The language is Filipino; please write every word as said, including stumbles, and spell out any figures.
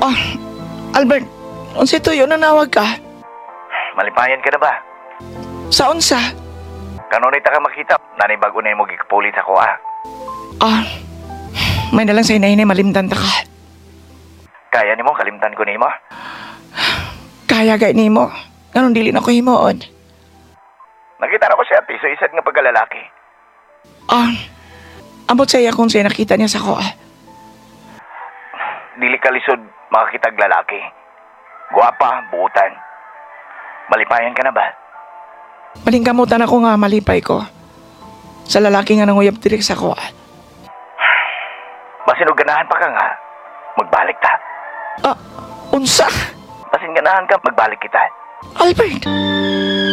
Ah, Albert, unsa tuyo nanawag ka? Malipayan ka na ba? Sa unsa? Kanunay ta ka makita, nanay bago na mo gikapulit ako ah. Ah, may nalang sa inahinay malimtan ta ka. Kaya ni mo, kalimtan ko ni mo. Kaya gay nimo. Ganun dili na ko himuon. Nakita na ko siya, piso-isad nga pagkalalaki. Ah, ambot saya kung siya nakita niya sa ko ah. Dili ka lisod makakitag lalaki. Guwapa, buutan. Malipayan ka na ba? Malingkamutan ako nga malipay ko. Sa lalaki nga nanguyab direk sa ko ah. Basin og ganahan pa ka nga, magbalik ta. Ah, unsa? Basin ganahan ka, magbalik kita. Albert!